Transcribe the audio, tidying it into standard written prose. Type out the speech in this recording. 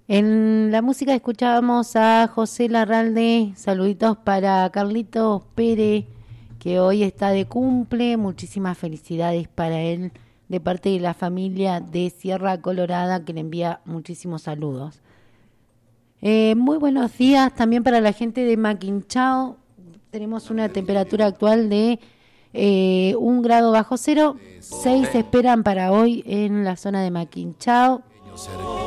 En la música escuchábamos a José Larralde, saluditos para Carlitos Pérez, que hoy está de cumple, muchísimas felicidades para él de parte de la familia de Sierra Colorada, que le envía muchísimos saludos. Muy buenos días también para la gente de Maquinchao. Tenemos una temperatura actual de 1 grado bajo cero. 6 se esperan para hoy en la zona de Maquinchao.